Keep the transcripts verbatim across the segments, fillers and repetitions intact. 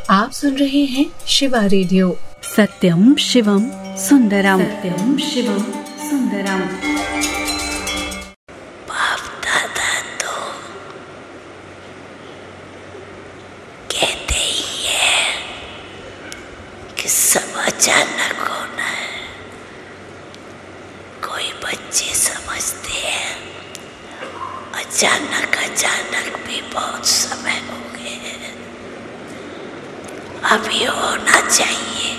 आप सुन रहे हैं शिवा रेडियो। सत्यम शिवम सुंदरम, सत्यम शिवम सुंदरम। बाप दादा तो कहते ही है कि सब अचानक होना है। कोई बच्चे समझते हैं अचानक अचानक भी बहुत समय हो गए हैं, अभी होना चाहिए।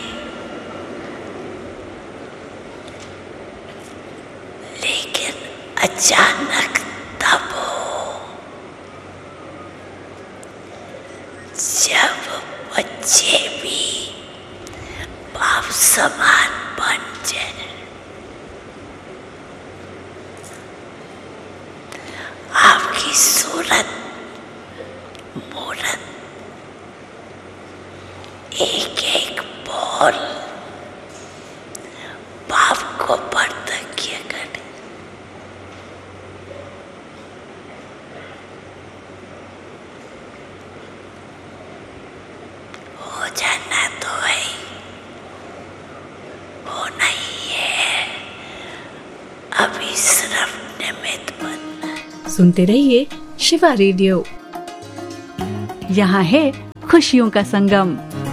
लेकिन अचानक तब हो जब बच्चे भी बाप समान बन जाए। आपकी सूरत मूरत एक एक बोल बाप को परतज्ञ करे। हो जाना तो है, होना ही है, अभी सिर्फ निमित्त बनना। सुनते रहिए शिवा रेडियो। यहाँ है खुशियों का संगम।